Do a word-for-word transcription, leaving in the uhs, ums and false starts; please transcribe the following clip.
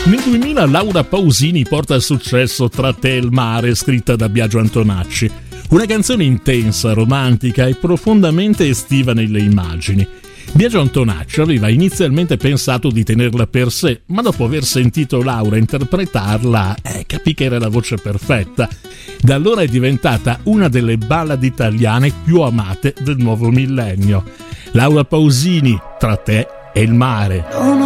Nel duemila Laura Pausini porta al successo Tra te e il mare, scritta da Biagio Antonacci. Una canzone intensa, romantica e profondamente estiva nelle immagini. Biagio Antonacci aveva inizialmente pensato di tenerla per sé, ma dopo aver sentito Laura interpretarla, eh, capì che era la voce perfetta. Da allora è diventata una delle ballad italiane più amate del nuovo millennio. Laura Pausini, Tra te e il mare.